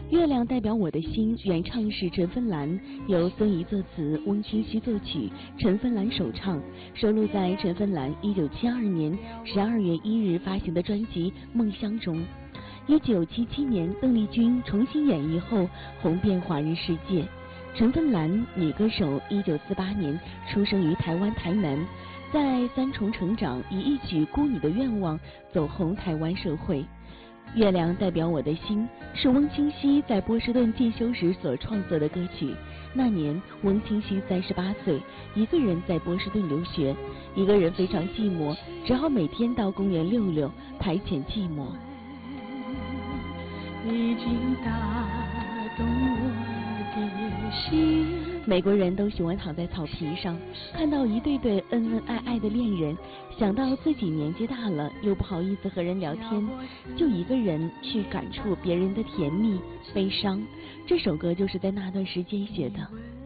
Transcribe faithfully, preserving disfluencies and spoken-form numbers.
月亮代表我的心，原唱是陈芬兰，由孙怡作词，翁清溪作曲，陈芬兰首唱，收录在陈芬兰一九七二年十二月一日发行的专辑《梦乡》中。一九七七年，邓丽君重新演绎后红遍华人世界。陈芬兰，女歌手，一九四八年出生于台湾台南，在三重成长，以一曲《孤女的愿望》走红台湾社会。月亮代表我的心是翁清溪在波士顿进修时所创作的歌曲。那年翁清溪三十八岁，一个人在波士顿留学，一个人非常寂寞，只好每天到公园溜溜，排遣寂寞。 已经打动我的心。 美国人都喜欢躺在草坪上，看到一对对恩恩爱爱的恋人，想到自己年纪大了，又不好意思和人聊天，就一个人去感触别人的甜蜜悲伤。这首歌就是在那段时间写的。